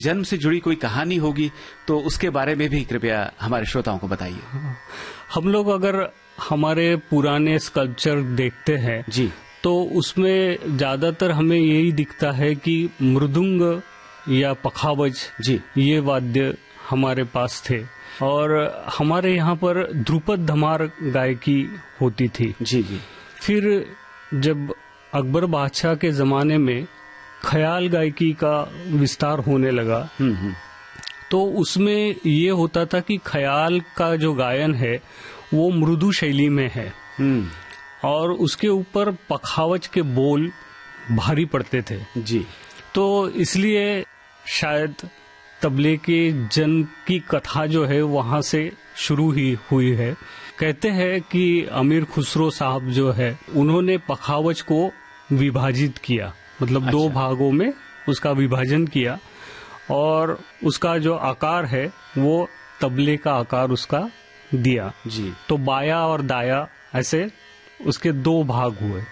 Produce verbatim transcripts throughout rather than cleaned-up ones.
जन्म से जुड़ी कोई कहानी होगी तो उसके बारे में भी कृपया हमारे श्रोताओं को बताइए। हम लोग अगर हमारे पुराने स्कल्पचर देखते हैं जी, तो उसमें ज्यादातर हमें यही दिखता है कि मृदुंग या पखावज जी ये वाद्य हमारे पास थे और हमारे यहाँ पर ध्रुपद धमार गायकी होती थी। जी जी। फिर जब अकबर बादशाह के जमाने में ख्याल गायकी का विस्तार होने लगा तो उसमें ये होता था कि ख्याल का जो गायन है वो मृदु शैली में है और उसके ऊपर पखावज के बोल भारी पड़ते थे जी। तो इसलिए शायद तबले के जन्म की कथा जो है वहां से शुरू ही हुई है। कहते हैं कि अमीर खुसरो साहब जो है उन्होंने पखावज को विभाजित किया, मतलब अच्छा। दो भागों में उसका विभाजन किया और उसका जो आकार है वो तबले का आकार उसका दिया जी। तो बाया और दाया ऐसे उसके दो भाग हुए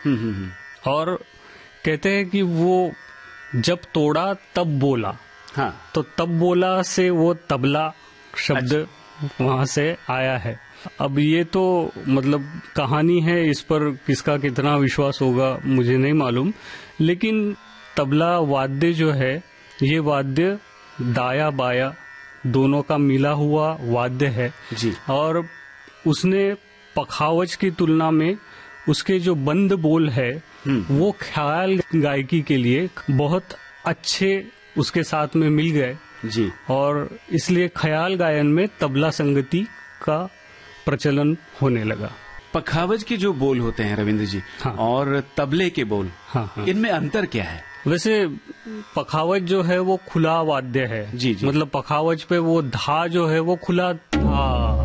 और कहते हैं कि वो जब तोड़ा तब बोला। हाँ। तो तब बोला से वो तबला शब्द अच्छा। वहां से आया है। अब ये तो मतलब कहानी है, इस पर किसका कितना विश्वास होगा मुझे नहीं मालूम, लेकिन तबला वाद्य जो है ये वाद्य दाया बाया दोनों का मिला हुआ वाद्य है जी। और उसने पखावज की तुलना में उसके जो बंद बोल है वो ख्याल गायकी के लिए बहुत अच्छे उसके साथ में मिल गए जी। और इसलिए ख्याल गायन में तबला संगति का प्रचलन होने लगा। पखावज के जो बोल होते हैं रविंद्र जी हाँ। और तबले के बोल हाँ, हाँ। इनमें अंतर क्या है? वैसे पखावज जो है वो खुला वाद्य है जी जी। मतलब पखावज पे वो धा जो है वो खुला धा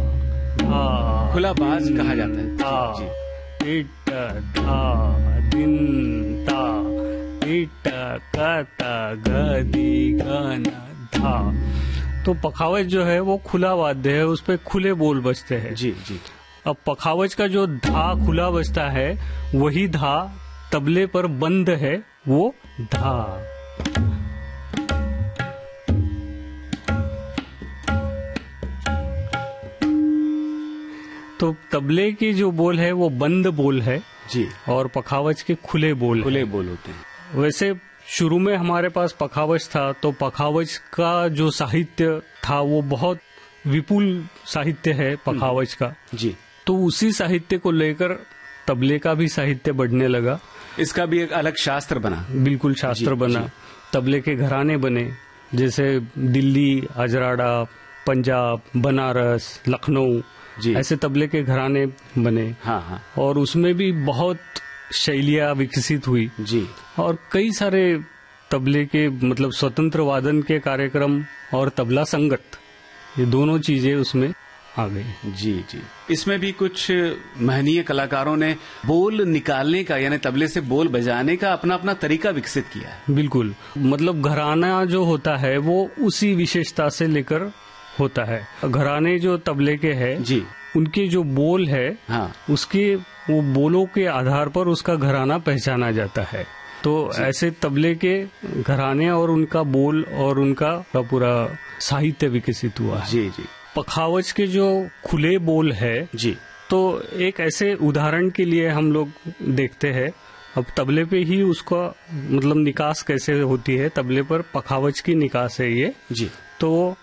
धा खुला बाज कहा जाता है। धा जी। इट धा दिन ता इट कता गदी गन धा। तो पखावज जो है वो खुला वाद्य है, उस पे खुले बोल बजते हैं। जी जी। अब पखावज का जो धा खुला बजता है वही धा तबले पर बंद है, वो धा। तो तबले की जो बोल है वो बंद बोल है जी और पखावज के खुले बोल खुले बोल होते हैं। वैसे शुरू में हमारे पास पखावज था तो पखावज का जो साहित्य था वो बहुत विपुल साहित्य है पखावज का जी। तो उसी साहित्य को लेकर तबले का भी साहित्य बढ़ने लगा। इसका भी एक अलग शास्त्र बना। बिल्कुल शास्त्र जी, बना जी। तबले के घराने बने, जैसे दिल्ली, अजराड़ा, पंजाब, बनारस, लखनऊ, ऐसे तबले के घराने बने। हाँ हाँ। और उसमें भी बहुत शैलियां विकसित हुई जी। और कई सारे तबले के मतलब स्वतंत्र वादन के कार्यक्रम और तबला संगत, ये दोनों चीजें उसमें आ गई। जी जी। इसमें भी कुछ महनीय कलाकारों ने बोल निकालने का यानी तबले से बोल बजाने का अपना अपना तरीका विकसित किया है। बिल्कुल, मतलब घराना जो होता है वो उसी विशेषता से लेकर होता है। घराने जो तबले के हैं जी, उनके जो बोल है हाँ। उसके वो बोलों के आधार पर उसका घराना पहचाना जाता है। तो ऐसे तबले के घराने और उनका बोल और उनका पूरा साहित्य विकसित हुआ है। जी जी। पखावज के जो खुले बोल है जी, तो एक ऐसे उदाहरण के लिए हम लोग देखते हैं। अब तबले पे ही उसका मतलब निकास कैसे होती है, तबले पर पखावज की निकास है ये जी। तो